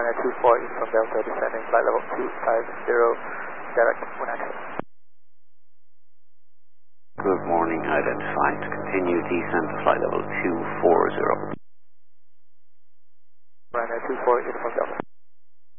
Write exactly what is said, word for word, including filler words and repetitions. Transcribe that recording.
Ryanair two four, east from Delta, descending flight level two five zero, direct one access. Good morning, identified. Continue descent flight level two four zero. Ryanair two four, east from Delta.